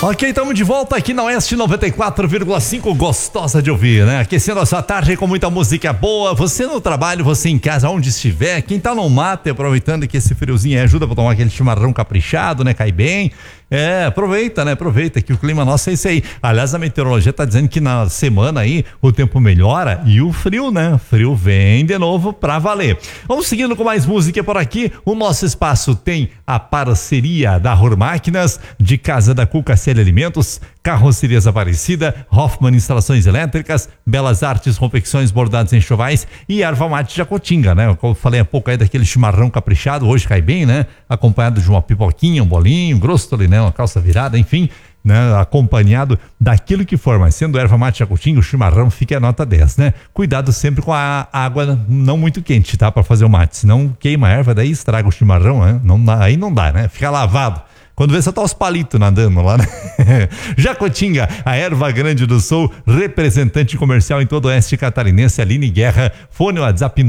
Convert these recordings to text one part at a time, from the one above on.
Ok, estamos de volta aqui na Oeste 94,5, gostosa de ouvir, né? Aquecendo a sua tarde com muita música boa, você no trabalho, você em casa, onde estiver, quem tá no mate, aproveitando que esse friozinho ajuda pra tomar aquele chimarrão caprichado, né? Cai bem. Aproveita, né? Aproveita que o clima nosso é esse aí. Aliás, a meteorologia tá dizendo que na semana aí o tempo melhora e o frio, né? O frio vem de novo pra valer. Vamos seguindo com mais música por aqui. O nosso espaço tem a parceria da Ror Máquinas, de Casa da Cuca Alimentos, Carrocerias Aparecida, Hoffman Instalações Elétricas, Belas Artes Confecções Bordados em Enxovais e Erva Mate Jacotinga, né? Como eu falei há pouco aí daquele chimarrão caprichado, hoje cai bem, né? Acompanhado de uma pipoquinha, um bolinho, um grosso ali, né? Uma calça virada, enfim, né? Acompanhado daquilo que for, mas sendo Erva Mate Jacotinga, o chimarrão fica a nota 10, né? Cuidado sempre com a água não muito quente, tá? Para fazer o mate, senão queima a erva, daí estraga o chimarrão, né? Aí não dá, né? Fica lavado. Quando vê, só tá os palitos nadando lá, né? Jacotinga, a erva grande do sul, representante comercial em todo o oeste catarinense, Aline Guerra, fone WhatsApp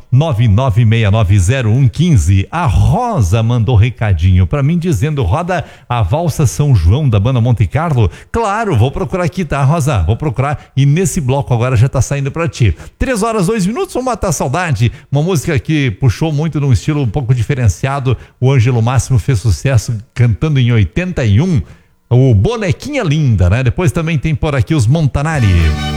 999690115. A Rosa mandou recadinho pra mim dizendo: roda a valsa São João da banda Monte Carlo. Claro, vou procurar aqui, tá, Rosa? Vou procurar e nesse bloco agora já tá saindo pra ti. 3h02, vamos matar a saudade. Uma música que puxou muito num estilo um pouco diferenciado. O Ângelo Máximo fez sucesso cantando em 81, o Bonequinha Linda, né? Depois também tem por aqui os Montanari.